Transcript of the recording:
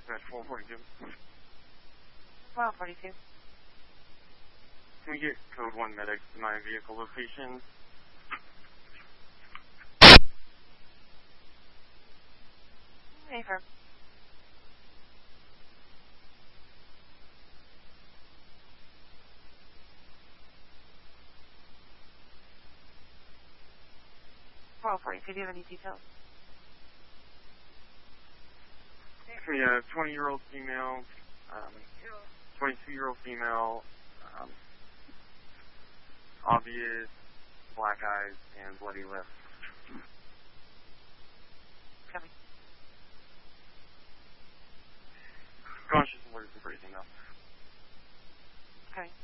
Dispatch 442. 1242. Can we get code 1 medics to my vehicle location? Affirm. Do you have any details? We have 20-year-old female, 22-year-old female, obvious black eyes and bloody lips. Coming. Conscious alert and breathing up. Okay.